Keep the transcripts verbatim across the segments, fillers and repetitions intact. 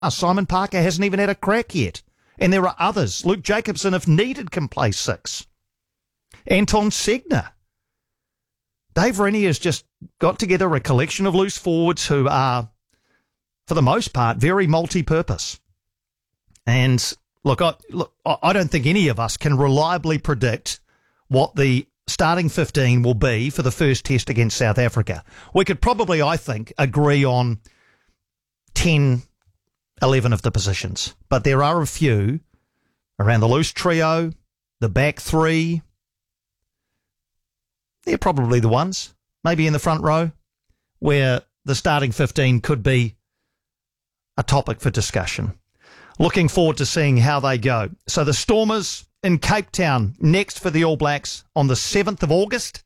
Simon Parker hasn't even had a crack yet. And there are others. Luke Jacobson, if needed, can play six. Anton Segner. Dave Rennie has just got together a collection of loose forwards who are, for the most part, very multi-purpose. And look, I, look, I don't think any of us can reliably predict what the starting fifteen will be for the first test against South Africa. We could probably, I think, agree on ten, eleven of the positions. But there are a few around the loose trio, the back three. They're probably the ones, maybe in the front row, where the starting fifteen could be a topic for discussion. Looking forward to seeing how they go. So the Stormers in Cape Town next for the All Blacks on the seventh of August.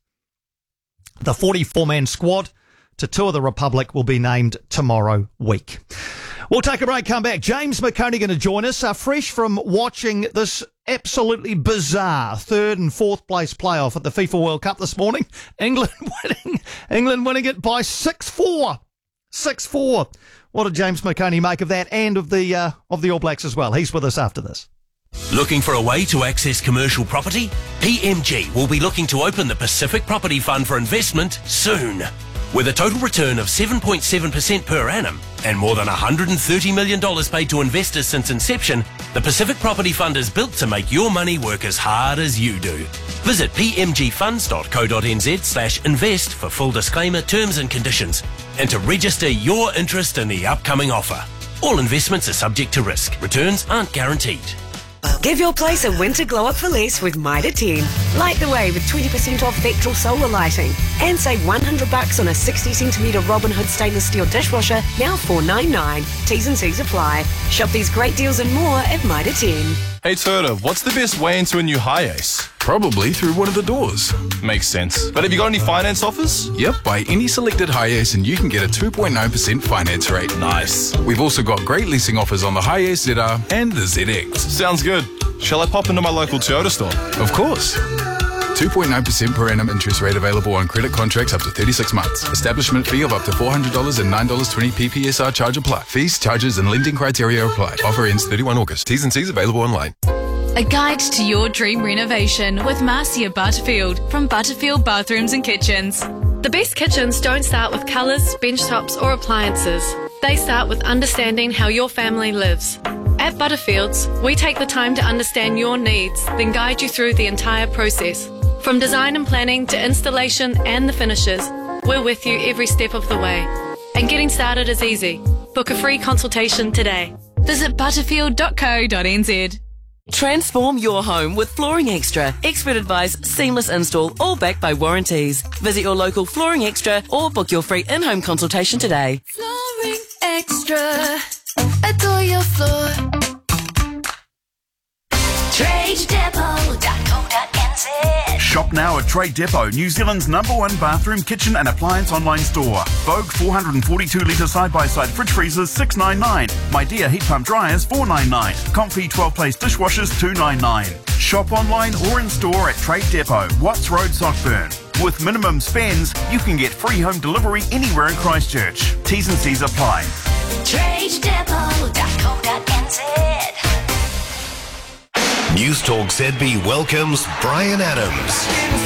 The forty-four man squad to tour the Republic will be named tomorrow week. We'll take a break, come back. James McConey going to join us, uh, fresh from watching this absolutely bizarre third and fourth place playoff at the FIFA World Cup this morning. England winning, England winning it by six four. six four. What did James McConey make of that and of the uh, of the All Blacks as well? He's with us after this. Looking for a way to access commercial property? P M G will be looking to open the Pacific Property Fund for investment soon. With a total return of seven point seven percent per annum and more than one hundred thirty million dollars paid to investors since inception, the Pacific Property Fund is built to make your money work as hard as you do. Visit pmgfunds.co.nz slash invest for full disclaimer, terms and conditions, and to register your interest in the upcoming offer. All investments are subject to risk. Returns aren't guaranteed. Give your place a winter glow up for less with Mitre ten. Light the way with twenty percent off Vectral solar lighting. And save one hundred bucks on a sixty centimetre Robin Hood stainless steel dishwasher, now four ninety-nine. T's and C's apply. Shop these great deals and more at Mitre ten. Hey Turda, what's the best way into a new Hi-Ace? Probably through one of the doors. Makes sense. But have you got any finance offers? Yep, buy any selected Hi-Ace and you can get a two point nine percent finance rate. Nice. We've also got great leasing offers on the Hi-Ace Z R and the Z X. Sounds good. Shall I pop into my local Toyota store? Of course. two point nine percent per annum interest rate available on credit contracts up to thirty-six months. Establishment fee of up to four hundred dollars and nine dollars twenty P P S R charge apply. Fees, charges and lending criteria apply. Offer ends thirty-first of August. T's and C's available online. A guide to your dream renovation with Marcia Butterfield from Butterfield Bathrooms and Kitchens. The best kitchens don't start with colours, bench tops or appliances. They start with understanding how your family lives. At Butterfields, we take the time to understand your needs, then guide you through the entire process. From design and planning to installation and the finishes, we're with you every step of the way. And getting started is easy. Book a free consultation today. Visit butterfield dot co dot n z. Transform your home with Flooring Extra. Expert advice, seamless install, all backed by warranties. Visit your local Flooring Extra or book your free in-home consultation today. Flooring Extra. Adore your floor. Trade Depot dot co dot n z. Shop now at Trade Depot, New Zealand's number one bathroom, kitchen and appliance online store. Vogue four hundred forty-two litre side-by-side fridge freezers six ninety-nine. My Dear heat pump dryers four ninety-nine. Comfy twelve place dishwashers two ninety-nine. Shop online or in store at Trade Depot, Watts Road, Sockburn. With minimum spends, you can get free home delivery anywhere in Christchurch. T's and C's apply. Trade Depot dot co dot n z. News Talk Z B welcomes Bryan Adams.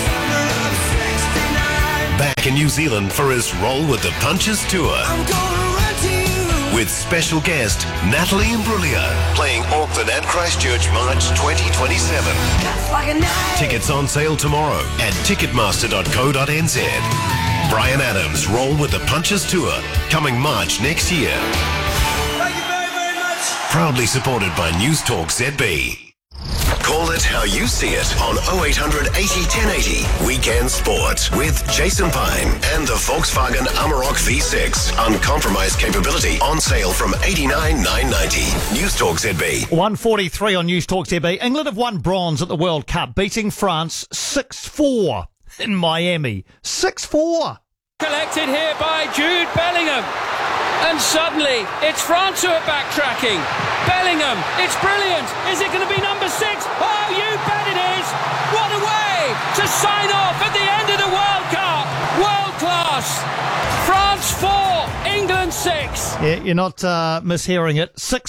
Back in New Zealand for his Roll with the Punches tour. With special guest Natalie Imbruglia playing Auckland and Christchurch March twenty twenty-seven. Tickets on sale tomorrow at ticketmaster dot co dot n z. Bryan Adams Roll with the Punches tour coming March next year. Thank you very, very much. Proudly supported by News Talk Z B. Call it how you see it on oh eight hundred eighty ten eighty. Weekend Sport with Jason Pine and the Volkswagen Amarok V six. Uncompromised capability on sale from eighty-nine thousand nine hundred ninety. News Talk Z B. one forty-three on News Talk Z B. England have won bronze at the World Cup, beating France six four in Miami. six four. Collected here by Jude Bellingham. And suddenly, it's France who are backtracking. Bellingham, it's brilliant. Is it going to be number six? Oh, you bet it is. What a way to sign off at the end of the World Cup. World class. France four, England six. Yeah, you're not uh, mishearing it. Six